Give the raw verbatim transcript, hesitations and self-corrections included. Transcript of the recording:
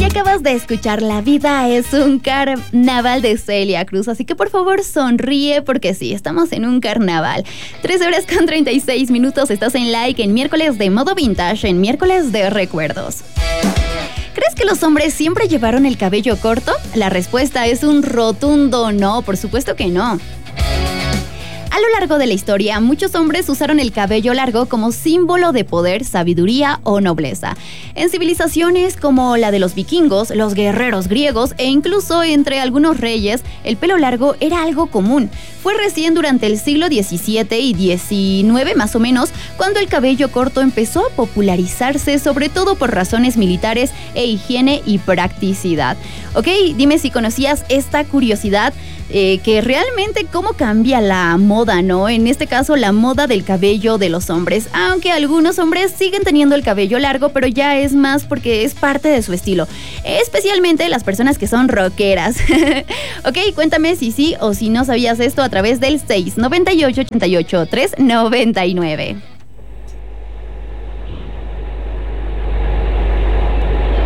Acabas de escuchar La vida es un carnaval de Celia Cruz, así que por favor sonríe porque sí, estamos en un carnaval. Tres horas con treinta y seis minutos, estás en Like en miércoles de modo vintage, en miércoles de recuerdos. ¿Crees que los hombres siempre llevaron el cabello corto? La respuesta es un rotundo no, por supuesto que no. A lo largo de la historia, muchos hombres usaron el cabello largo como símbolo de poder, sabiduría o nobleza. En civilizaciones como la de los vikingos, los guerreros griegos e incluso entre algunos reyes, el pelo largo era algo común. Fue recién durante el siglo diecisiete y diecinueve más o menos cuando el cabello corto empezó a popularizarse, sobre todo por razones militares e higiene y practicidad. Ok, dime si conocías esta curiosidad. Eh, que realmente cómo cambia la moda, ¿no? En este caso, la moda del cabello de los hombres. Aunque algunos hombres siguen teniendo el cabello largo, pero ya es más porque es parte de su estilo. Especialmente las personas que son rockeras. Ok, cuéntame si sí o si no sabías esto a través del seis noventa y ocho, ochenta y ocho, tres noventa y nueve.